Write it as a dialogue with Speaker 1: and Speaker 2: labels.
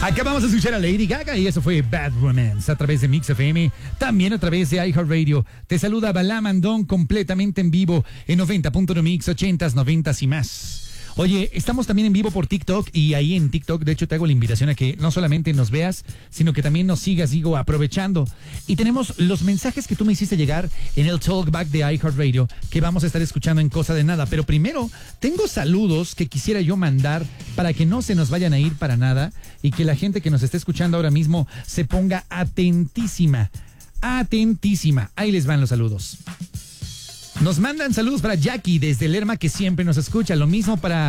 Speaker 1: Acabamos de escuchar a Lady Gaga y eso fue Bad Romance a través de Mix FM, también a través de iHeartRadio. Te saluda Balá Mandón completamente en vivo en 90.1 Mix, 80s, 90s y más. Oye, estamos también en vivo por TikTok y ahí en TikTok, de hecho, te hago la invitación a que no solamente nos veas, sino que también nos sigas, digo, aprovechando. Y tenemos los mensajes que tú me hiciste llegar en el Talkback de iHeartRadio que vamos a estar escuchando en Cosa de Nada. Pero primero, tengo saludos que quisiera yo mandar para que no se nos vayan a ir para nada y que la gente que nos esté escuchando ahora mismo se ponga atentísima. Atentísima. Ahí les van los saludos. Nos mandan saludos para Jackie desde Lerma, que siempre nos escucha. Lo mismo para